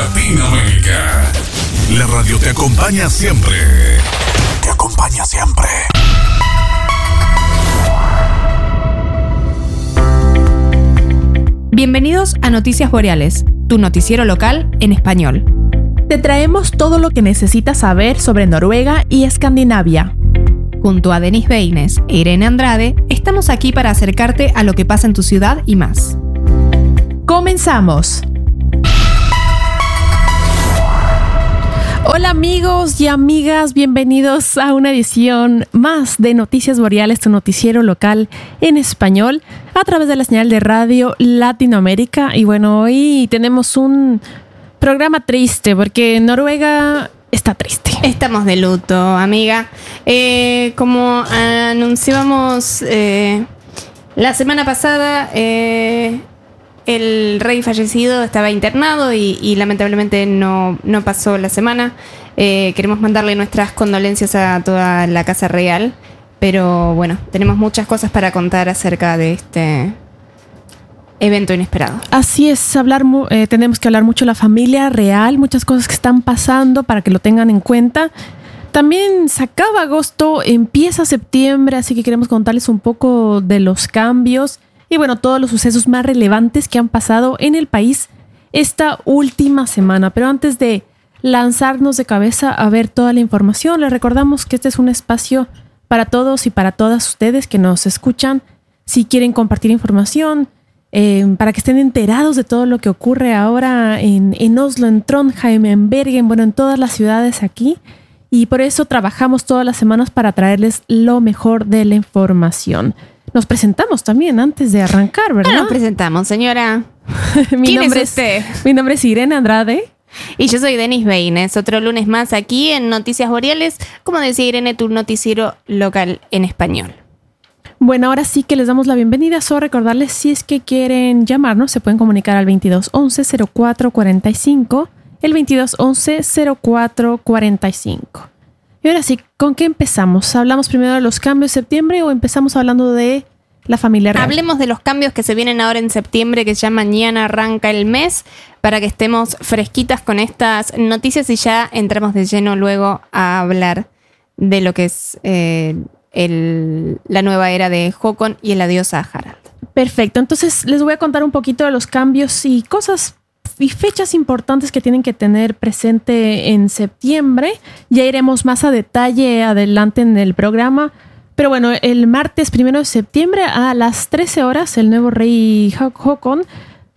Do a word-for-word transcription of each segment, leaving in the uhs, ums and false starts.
Latinoamérica. La radio te acompaña siempre. Te acompaña siempre. Bienvenidos a Noticias Boreales, tu noticiero local en español. Te traemos todo lo que necesitas saber sobre Noruega y Escandinavia. Junto a Denis Beines e Irene Andrade, estamos aquí para acercarte a lo que pasa en tu ciudad y más. ¡Comenzamos! Hola amigos y amigas, bienvenidos a una edición más de Noticias Boreales, tu noticiero local en español, a través de la señal de Radio Latinoamérica. Y bueno, hoy tenemos un programa triste porque Noruega está triste. Estamos de luto, amiga. Eh, como anunciábamos eh, la semana pasada, eh, el rey fallecido estaba internado y, y lamentablemente no, no pasó la semana. Eh, queremos mandarle nuestras condolencias a toda la Casa Real, pero bueno, tenemos muchas cosas para contar acerca de este evento inesperado. Así es, hablar eh, tenemos que hablar mucho de la familia real, muchas cosas que están pasando para que lo tengan en cuenta. También se acaba agosto, empieza septiembre, así que queremos contarles un poco de los cambios y bueno, todos los sucesos más relevantes que han pasado en el país esta última semana. Pero antes de lanzarnos de cabeza a ver toda la información, les recordamos que este es un espacio para todos y para todas ustedes que nos escuchan. Si quieren compartir información, eh, para que estén enterados de todo lo que ocurre ahora en, en Oslo, en Trondheim, en Bergen, bueno, en todas las ciudades aquí. Y por eso trabajamos todas las semanas para traerles lo mejor de la información. Nos presentamos también antes de arrancar, ¿verdad? Ah, nos presentamos, señora. mi ¿Quién nombre es usted? Mi nombre es Irene Andrade. Y yo soy Denis Beines. Otro lunes más aquí en Noticias Boreales. Como decía Irene, tu noticiero local en español. Bueno, ahora sí que les damos la bienvenida. Solo recordarles, si es que quieren llamarnos, se pueden comunicar al veintidós once cero cuatro cuarenta y cinco. El veintidós once cero cuatro cuarenta y cinco. Y ahora sí, ¿con qué empezamos? ¿Hablamos primero de los cambios de septiembre o empezamos hablando de la familia real? Hablemos de los cambios que se vienen ahora en septiembre, que ya mañana arranca el mes, para que estemos fresquitas con estas noticias y ya entramos de lleno luego a hablar de lo que es eh, el, la nueva era de Håkon y el adiós a Harald. Perfecto, entonces les voy a contar un poquito de los cambios y cosas y fechas importantes que tienen que tener presente en septiembre. Ya iremos más a detalle adelante en el programa. Pero bueno, el martes primero de septiembre a las trece horas, el nuevo rey Håkon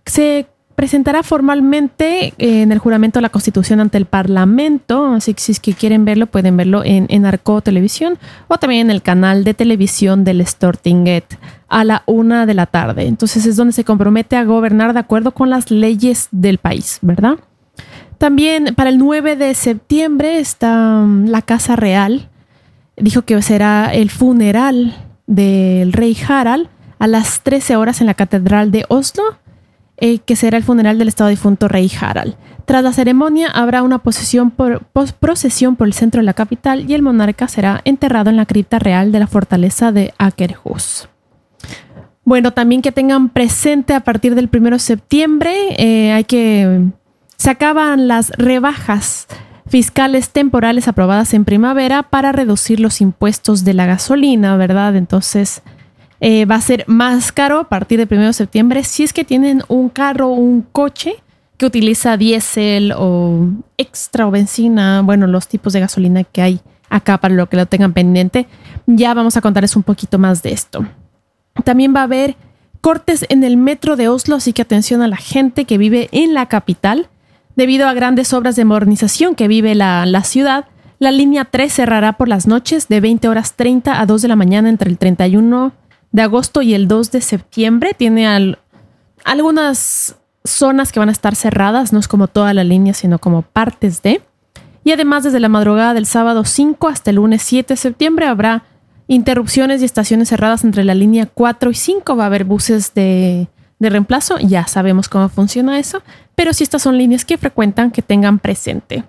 se presentará formalmente en el juramento de la Constitución ante el Parlamento. Así que si es que quieren verlo, pueden verlo en, en Arco Televisión o también en el canal de televisión del Stortinget a la una de la tarde. Entonces es donde se compromete a gobernar de acuerdo con las leyes del país, ¿verdad? También para el nueve de septiembre está la Casa Real. Dijo que será el funeral del rey Harald a las trece horas en la Catedral de Oslo, eh, que será el funeral del estado difunto rey Harald. Tras la ceremonia habrá una procesión por, procesión por el centro de la capital y el monarca será enterrado en la cripta real de la fortaleza de Akerhus. Bueno, también que tengan presente a partir del primero de septiembre, eh, hay que se acaban las rebajas fiscales temporales aprobadas en primavera para reducir los impuestos de la gasolina, ¿verdad? Entonces eh, va a ser más caro a partir del primero de septiembre si es que tienen un carro o un coche que utiliza diésel o extra o benzina, bueno, los tipos de gasolina que hay acá para lo que lo tengan pendiente. Ya vamos a contarles un poquito más de esto. También va a haber cortes en el metro de Oslo, así que atención a la gente que vive en la capital. Debido a grandes obras de modernización que vive la, la ciudad, la línea tres cerrará por las noches de veinte horas treinta a dos de la mañana entre el treinta y uno de agosto y el dos de septiembre. Tiene al, algunas zonas que van a estar cerradas, no es como toda la línea, sino como partes de. Y además, desde la madrugada del sábado cinco hasta el lunes siete de septiembre habrá interrupciones y estaciones cerradas entre la línea cuatro y cinco. Va a haber buses de, de reemplazo, ya sabemos cómo funciona eso. Pero si estas son líneas que frecuentan, que tengan presente.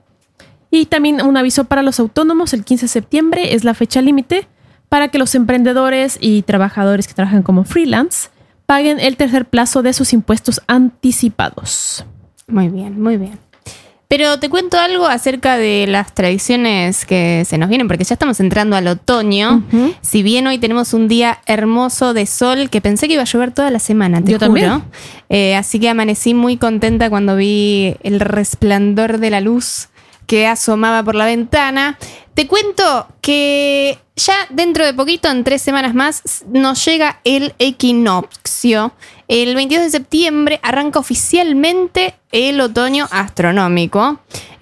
Y también un aviso para los autónomos, el quince de septiembre es la fecha límite para que los emprendedores y trabajadores que trabajan como freelance paguen el tercer plazo de sus impuestos anticipados. Muy bien, muy bien. Pero te cuento algo acerca de las tradiciones que se nos vienen, porque ya estamos entrando al otoño. Uh-huh. Si bien hoy tenemos un día hermoso de sol, que pensé que iba a llover toda la semana, te Yo juro. También. Eh, así que amanecí muy contenta cuando vi el resplandor de la luz que asomaba por la ventana. Te cuento que ya dentro de poquito, en tres semanas más, nos llega el equinoccio. El veintidós de septiembre arranca oficialmente el otoño astronómico.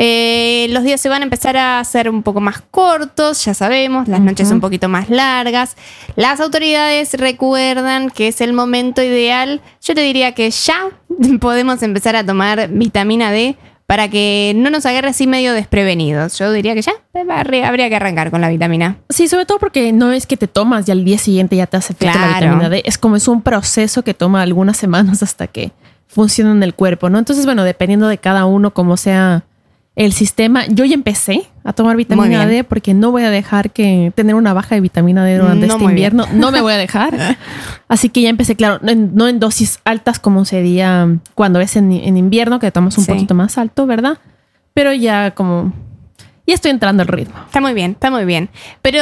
Eh, los días se van a empezar a hacer un poco más cortos, ya sabemos, las uh-huh. noches un poquito más largas. Las autoridades recuerdan que es el momento ideal. Yo te diría que ya podemos empezar a tomar vitamina D para que no nos agarre así medio desprevenidos. Yo diría que ya habría que arrancar con la vitamina. Sí, sobre todo porque no es que te tomas y al día siguiente ya te hace efecto claro. la vitamina D. Es como es un proceso que toma algunas semanas hasta que funciona en el cuerpo, ¿no? Entonces, bueno, dependiendo de cada uno, cómo sea el sistema. Yo ya empecé a tomar vitamina D porque no voy a dejar que tener una baja de vitamina D durante no este invierno. Bien. No me voy a dejar. Así que ya empecé, claro, no en dosis altas como sería cuando es en, en invierno, que tomamos un sí. poquito más alto, ¿verdad? Pero ya como... Ya estoy entrando al ritmo. Está muy bien, está muy bien. Pero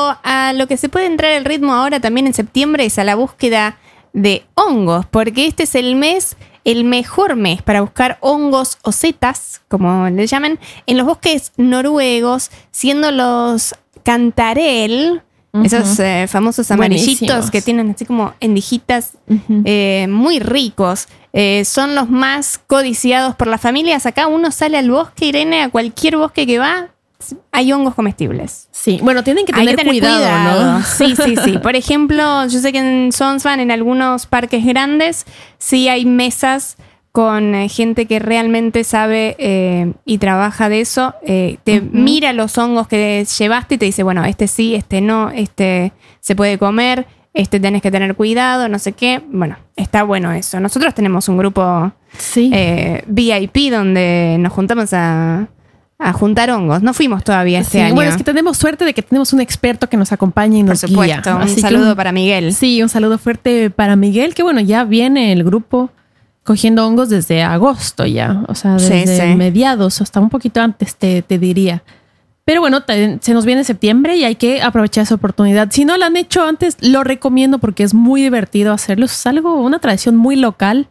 a lo que se puede entrar el ritmo ahora también en septiembre es a la búsqueda de hongos, porque este es el mes... el mejor mes para buscar hongos o setas, como le llaman, en los bosques noruegos, siendo los cantarell, uh-huh. esos eh, famosos amarillitos Buenísimos. Que tienen así como endijitas uh-huh. eh, muy ricos. Eh, son los más codiciados por las familias. Acá uno sale al bosque, Irene, a cualquier bosque que va, hay hongos comestibles. Sí, bueno, tienen que tener, que tener cuidado, cuidado, ¿no? Sí, sí, sí. Por ejemplo, yo sé que en Sonsvan, en algunos parques grandes, sí hay mesas con eh, gente que realmente sabe eh, y trabaja de eso. Eh, te uh-huh. mira los hongos que llevaste y te dice, bueno, este sí, este no, este se puede comer, este tenés que tener cuidado, no sé qué. Bueno, está bueno eso. Nosotros tenemos un grupo sí. eh, V I P donde nos juntamos a... a juntar hongos. No fuimos todavía este sí, año. Bueno, es que tenemos suerte de que tenemos un experto que nos acompaña y nos Por supuesto, guía. Un Así saludo un, para Miguel. Sí, un saludo fuerte para Miguel, que bueno, ya viene el grupo cogiendo hongos desde agosto ya. O sea, desde sí, sí. mediados, hasta un poquito antes te, te diría. Pero bueno, te, se nos viene septiembre y hay que aprovechar esa oportunidad. Si no lo han hecho antes, lo recomiendo porque es muy divertido hacerlo. Es algo, una tradición muy local.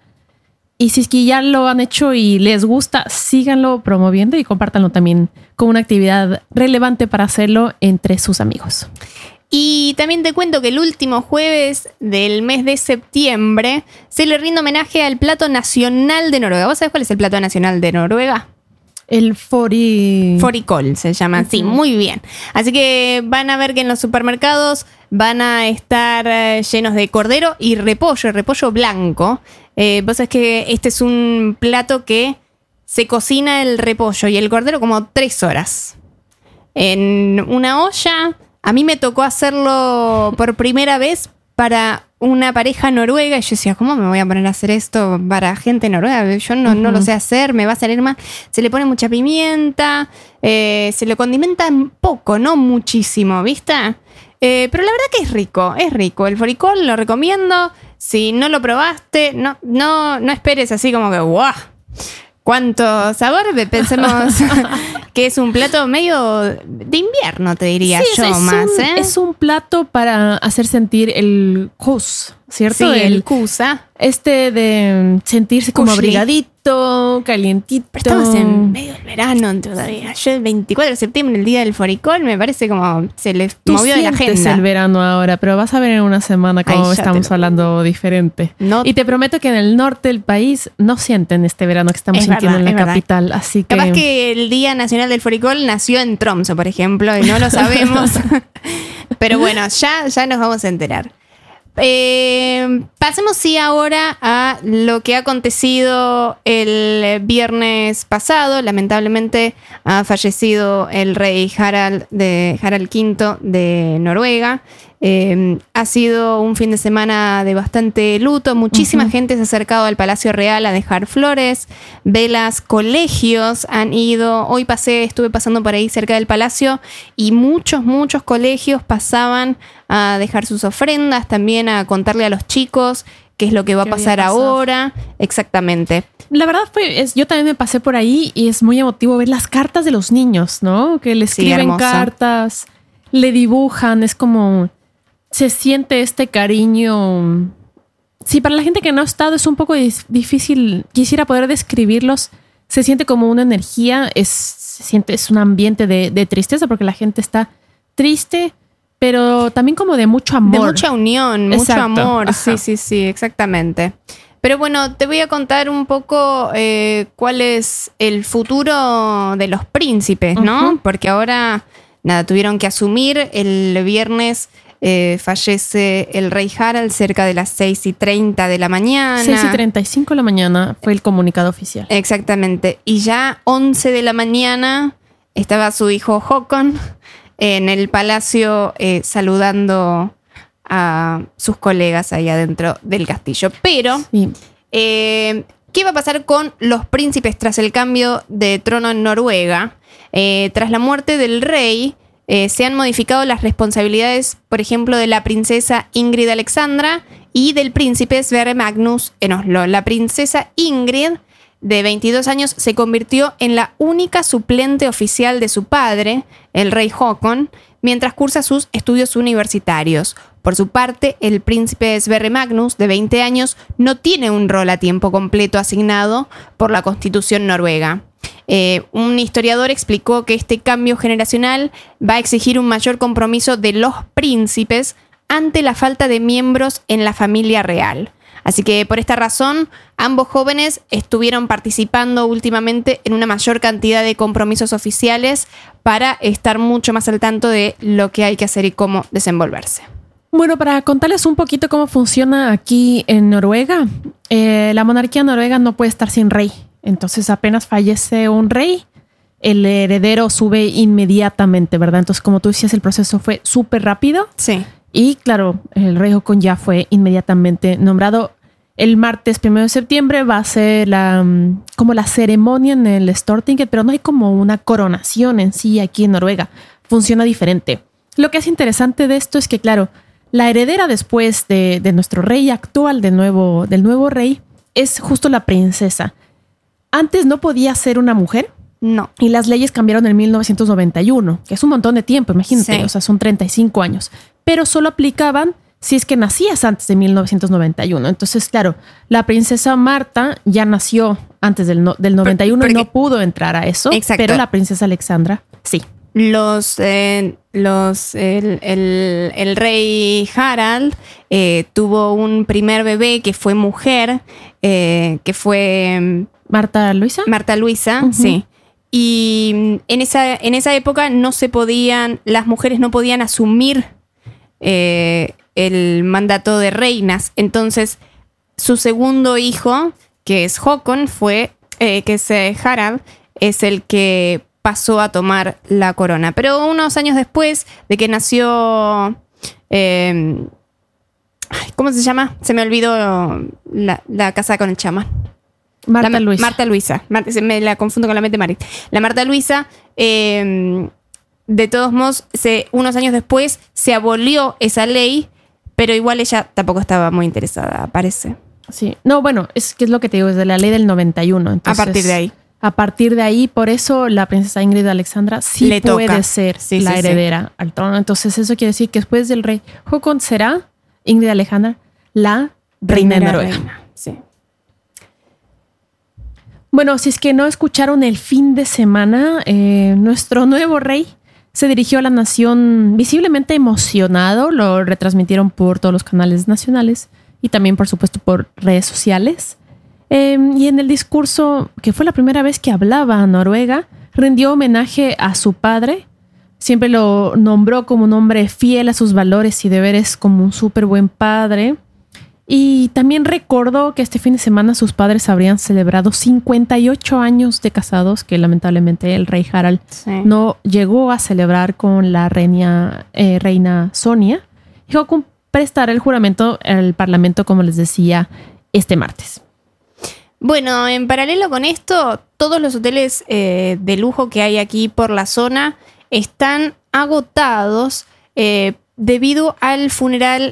Y si es que ya lo han hecho y les gusta, síganlo promoviendo y compártanlo también como una actividad relevante para hacerlo entre sus amigos. Y también te cuento que el último jueves del mes de septiembre se le rinde homenaje al plato nacional de Noruega. ¿Vos sabés cuál es el plato nacional de Noruega? El fori... Forikol se llama, sí, muy bien. Así que van a ver que en los supermercados van a estar eh, llenos de cordero y repollo, repollo blanco. Eh, vos sabés que este es un plato que se cocina el repollo y el cordero como tres horas. En una olla, a mí me tocó hacerlo por primera vez para una pareja noruega y yo decía, ¿cómo me voy a poner a hacer esto para gente noruega? Yo no, uh-huh. no lo sé hacer, me va a salir mal. Se le pone mucha pimienta, eh, se le condimenta poco, no muchísimo, ¿viste? Eh, pero la verdad que es rico, es rico. El forikol lo recomiendo. Si no lo probaste, no, no, no esperes así como que ¡guau! ¿Cuánto sabor? Pensemos que es un plato medio de invierno, te diría sí, yo es más. Un, ¿eh? Es un plato para hacer sentir el kus, ¿cierto? Sí, el, el kusa. Este de sentirse como Kushli. Abrigadito, calientito. Pero estamos en medio del verano todavía. Yo el veinticuatro de septiembre, el día del forikol, me parece como se le Tú movió de la agenda. Es el verano ahora, pero vas a ver en una semana cómo Ay, estamos hablando diferente. No. Y te prometo que en el norte del país no sienten este verano que estamos es sintiendo verdad, en la capital. Verdad. Así que... Capaz que el Día Nacional del Forikol nació en Tromsø, por ejemplo, y no lo sabemos. Pero bueno, ya, ya nos vamos a enterar. Eh, pasemos sí ahora a lo que ha acontecido el viernes pasado. Lamentablemente ha fallecido el rey Harald, de, Harald quinto de Noruega. Eh, ha sido un fin de semana de bastante luto. Muchísima uh-huh. gente se ha acercado al Palacio Real a dejar flores, velas, colegios han ido. Hoy pasé, estuve pasando por ahí cerca del palacio y muchos, muchos colegios pasaban a dejar sus ofrendas, también a contarle a los chicos qué es lo que va a pasar ahora. Exactamente. La verdad fue, es, yo también me pasé por ahí y es muy emotivo ver las cartas de los niños, ¿no? Que le escriben sí, cartas, le dibujan, es como se siente este cariño. Sí, para la gente que no ha estado es un poco difícil, quisiera poder describirlos. Se siente como una energía, es, se siente, es un ambiente de, de tristeza porque la gente está triste, pero también como de mucho amor. De mucha unión, Exacto. mucho amor. Ajá. Sí, sí, sí, exactamente. Pero bueno, te voy a contar un poco eh, cuál es el futuro de los príncipes, ¿no? Uh-huh. Porque ahora, nada, tuvieron que asumir. El viernes eh, fallece el rey Harald cerca de las seis y treinta de la mañana. seis y treinta y cinco de la mañana fue el comunicado oficial. Exactamente. Y ya once de la mañana estaba su hijo Håkon en el palacio eh, saludando a sus colegas ahí adentro del castillo. Pero, sí. eh, ¿qué va a pasar con los príncipes tras el cambio de trono en Noruega? Eh, tras la muerte del rey, eh, se han modificado las responsabilidades, por ejemplo, de la princesa Ingrid Alexandra y del príncipe Sverre Magnus en Oslo. La princesa Ingrid, de veintidós años, se convirtió en la única suplente oficial de su padre, el rey Håkon, mientras cursa sus estudios universitarios. Por su parte, el príncipe Sverre Magnus, de veinte años, no tiene un rol a tiempo completo asignado por la Constitución noruega. Eh, un historiador explicó que este cambio generacional va a exigir un mayor compromiso de los príncipes ante la falta de miembros en la familia real. Así que por esta razón, ambos jóvenes estuvieron participando últimamente en una mayor cantidad de compromisos oficiales para estar mucho más al tanto de lo que hay que hacer y cómo desenvolverse. Bueno, para contarles un poquito cómo funciona aquí en Noruega, eh, la monarquía noruega no puede estar sin rey. Entonces apenas fallece un rey, el heredero sube inmediatamente, ¿verdad? Entonces, como tú decías, el proceso fue súper rápido. Sí. Y claro, el rey Håkon ya fue inmediatamente nombrado. El martes primero de septiembre va a ser la, como la ceremonia en el Stortinget, pero no hay como una coronación en sí aquí en Noruega. Funciona diferente. Lo que es interesante de esto es que, claro, la heredera después de, de nuestro rey actual, de nuevo, del nuevo rey, es justo la princesa. Antes no podía ser una mujer. No. Y las leyes cambiaron en mil novecientos noventa y uno, que es un montón de tiempo, imagínate, sí. O sea, son treinta y cinco años. Pero solo aplicaban si es que nacías antes de mil novecientos noventa y uno. Entonces, claro, la princesa Marta ya nació antes del, no, del noventa y uno y no pudo entrar a eso. Exacto. Pero la princesa Alexandra, sí. Los, eh, los, el, el, el rey Harald eh, tuvo un primer bebé que fue mujer, eh, que fue... Marta Luisa. Marta Luisa, uh-huh. Sí. Y en esa, en esa época no se podían, las mujeres no podían asumir eh, el mandato de reinas. Entonces, su segundo hijo, que es Håkon, fue, eh, que es eh, Harald, es el que pasó a tomar la corona. Pero unos años después de que nació, eh, ¿cómo se llama? Se me olvidó la, la casa con el chamán. Marta la, Luisa. Marta Luisa. Marta, me la confundo con la mente Mari. La Marta Luisa, eh, de todos modos, se, unos años después se abolió esa ley, pero igual ella tampoco estaba muy interesada, parece. Sí. No, bueno, es que es lo que te digo, es de la ley del noventa y uno. Entonces, a partir de ahí. A partir de ahí, por eso la princesa Ingrid Alexandra sí Le puede toca. ser sí, la sí, heredera sí. al trono. Entonces eso quiere decir que después del rey Håkon será Ingrid Alexandra la reina de Noruega. Reina, sí. Bueno, si es que no escucharon el fin de semana, eh, nuestro nuevo rey se dirigió a la nación visiblemente emocionado. Lo retransmitieron por todos los canales nacionales y también, por supuesto, por redes sociales. Eh, y en el discurso, que fue la primera vez que hablaba a Noruega, rindió homenaje a su padre. Siempre lo nombró como un hombre fiel a sus valores y deberes, como un súper buen padre. Y también recordó que este fin de semana sus padres habrían celebrado cincuenta y ocho años de casados, que lamentablemente el rey Harald sí. no llegó a celebrar con la reina, eh, reina Sonia. Y Håkon prestará el juramento al parlamento, como les decía, este martes. Bueno, en paralelo con esto, todos los hoteles eh, de lujo que hay aquí por la zona están agotados eh, debido al funeral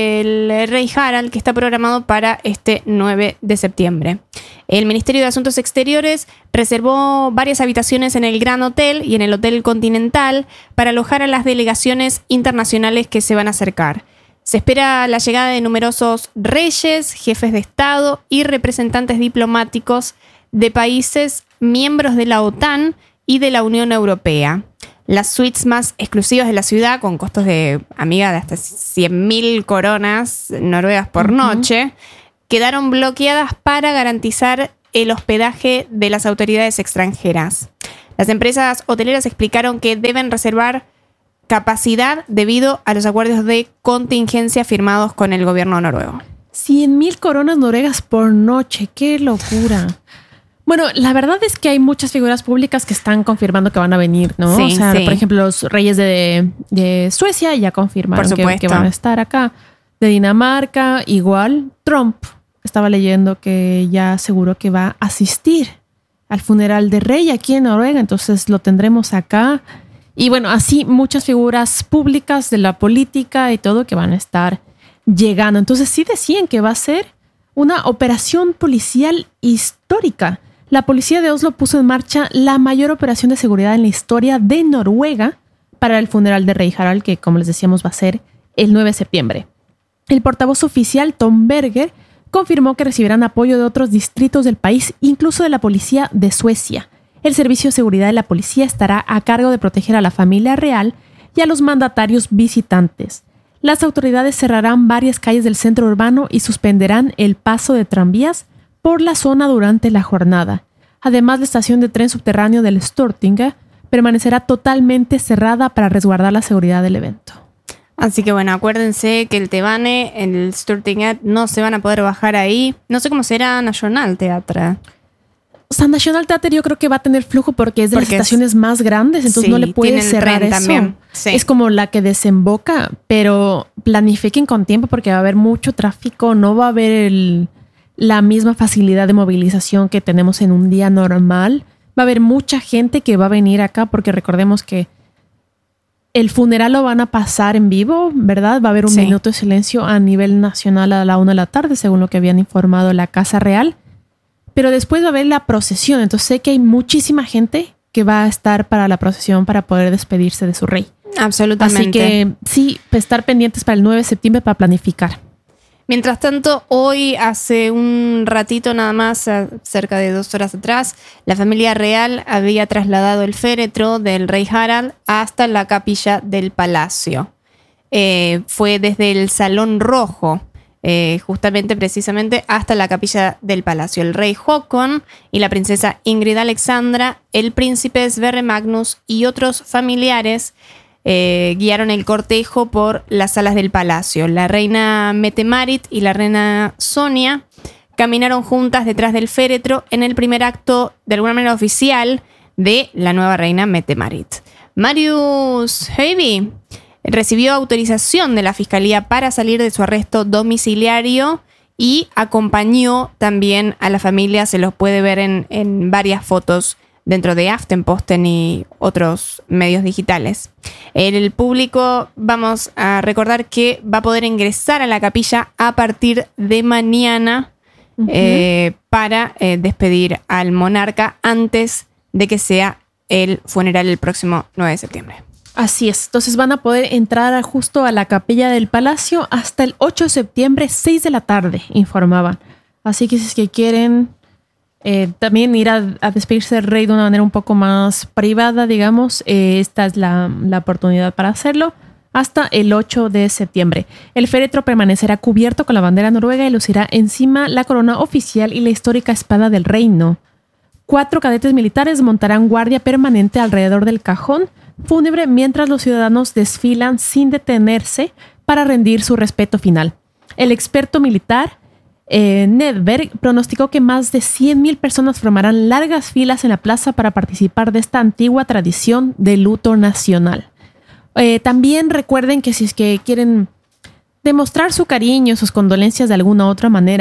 del rey Harald que está programado para este nueve de septiembre. El Ministerio de Asuntos Exteriores reservó varias habitaciones en el Gran Hotel y en el Hotel Continental para alojar a las delegaciones internacionales que se van a acercar. Se espera la llegada de numerosos reyes, jefes de Estado y representantes diplomáticos de países miembros de la OTAN y de la Unión Europea. Las suites más exclusivas de la ciudad, con costos de, amiga, de hasta cien mil coronas noruegas por uh-huh. noche, quedaron bloqueadas para garantizar el hospedaje de las autoridades extranjeras. Las empresas hoteleras explicaron que deben reservar capacidad debido a los acuerdos de contingencia firmados con el gobierno noruego. cien mil coronas noruegas por noche, qué locura. Bueno, la verdad es que hay muchas figuras públicas que están confirmando que van a venir, ¿no? Sí, o sea, sí. por ejemplo, los reyes de, de Suecia ya confirmaron que, que van a estar acá. De Dinamarca, igual. Trump, estaba leyendo que ya aseguró que va a asistir al funeral del rey aquí en Noruega, entonces lo tendremos acá. Y bueno, así muchas figuras públicas de la política y todo que van a estar llegando. Entonces sí decían que va a ser una operación policial histórica. La policía de Oslo puso en marcha la mayor operación de seguridad en la historia de Noruega para el funeral de rey Harald, que como les decíamos va a ser el nueve de septiembre. El portavoz oficial Tom Berger confirmó que recibirán apoyo de otros distritos del país, incluso de la policía de Suecia. El servicio de seguridad de la policía estará a cargo de proteger a la familia real y a los mandatarios visitantes. Las autoridades cerrarán varias calles del centro urbano y suspenderán el paso de tranvías por la zona durante la jornada. Además, la estación de tren subterráneo del Stortinget permanecerá totalmente cerrada para resguardar la seguridad del evento. Así que bueno, acuérdense que el Tebane, el Stortinget, no se van a poder bajar ahí. No sé cómo será National Theatre. O sea, National Theatre yo creo que va a tener flujo porque es de porque las estaciones es, más grandes, entonces sí, no le puede cerrar eso. También. Sí. Es como la que desemboca, pero planifiquen con tiempo porque va a haber mucho tráfico, no va a haber el... la misma facilidad de movilización que tenemos en un día normal. Va a haber mucha gente que va a venir acá porque recordemos que el funeral lo van a pasar en vivo, ¿verdad? Va a haber un sí. minuto de silencio a nivel nacional a la una de la tarde, según lo que habían informado la Casa Real. Pero después va a haber la procesión. Entonces sé que hay muchísima gente que va a estar para la procesión para poder despedirse de su rey. Absolutamente. Así que sí, estar pendientes para el nueve de septiembre para planificar. Mientras tanto, hoy, hace un ratito nada más, cerca de dos horas atrás, la familia real había trasladado el féretro del rey Harald hasta la capilla del palacio. Eh, fue desde el Salón Rojo, eh, justamente, precisamente, hasta la capilla del palacio. El rey Håkon y la princesa Ingrid Alexandra, el príncipe Sverre Magnus y otros familiares Eh, guiaron el cortejo por las salas del palacio. La reina Mette-Marit y la reina Sonia caminaron juntas detrás del féretro en el primer acto, de alguna manera oficial, de la nueva reina Mette-Marit. Marius Høiby recibió autorización de la fiscalía para salir de su arresto domiciliario y acompañó también a la familia. Se los puede ver en, en varias fotos dentro de Aftenposten y otros medios digitales. El público, vamos a recordar que va a poder ingresar a la capilla a partir de mañana uh-huh. eh, para eh, despedir al monarca antes de que sea el funeral el próximo nueve de septiembre. Así es. Entonces van a poder entrar justo a la capilla del palacio hasta el ocho de septiembre, seis de la tarde, informaban. Así que si es que quieren... Eh, también ir a, a despedirse del rey de una manera un poco más privada, digamos. Eh, esta es la, la oportunidad para hacerlo hasta el ocho de septiembre. El féretro permanecerá cubierto con la bandera noruega y lucirá encima la corona oficial y la histórica espada del reino. Cuatro cadetes militares montarán guardia permanente alrededor del cajón fúnebre mientras los ciudadanos desfilan sin detenerse para rendir su respeto final. El experto militar Eh, Nedberg pronosticó que más de cien mil personas formarán largas filas en la plaza para participar de esta antigua tradición de luto nacional. Eh, también recuerden que si es que quieren demostrar su cariño, sus condolencias de alguna otra manera,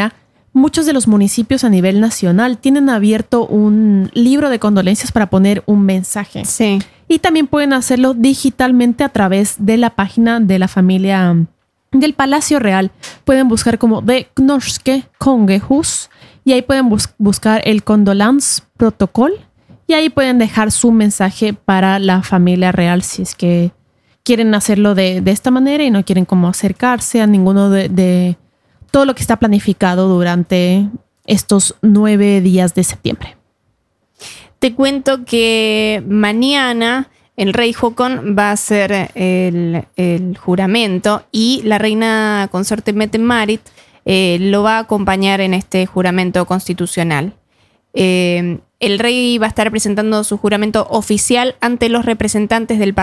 muchos de los municipios a nivel nacional tienen abierto un libro de condolencias para poner un mensaje. Sí. Y también pueden hacerlo digitalmente a través de la página de la familia del Palacio Real. Pueden buscar como The Norske Kongehus y ahí pueden bus- buscar el Condolence Protocol y ahí pueden dejar su mensaje para la familia real si es que quieren hacerlo de, de esta manera y no quieren como acercarse a ninguno de, de todo lo que está planificado durante estos nueve días de septiembre. Te cuento que mañana el rey Haakon va a hacer el, el juramento y la reina consorte Mette-Marit eh, lo va a acompañar en este juramento constitucional. Eh, el rey va a estar presentando su juramento oficial ante los representantes del Parlamento